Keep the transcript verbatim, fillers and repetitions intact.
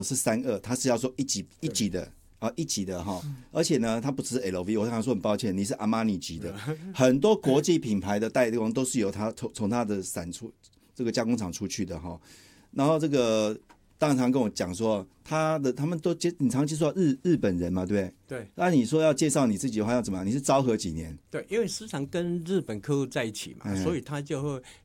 是三二，它是要说一级一级的。啊，一级的哈，而且呢，它不只是 L V， 我刚刚说很抱歉，你是阿玛尼级的，很多国际品牌的代工都是由它从从它的产出这个加工厂出去的哈。然后这个当然常跟我讲说，他的他们都接，你常接触到日日本人嘛，对不对？ 对。 那你说要介绍你自己的话，要怎么样？你是昭和几年？ 对，因为时常跟日本客户在一起嘛，所以他就会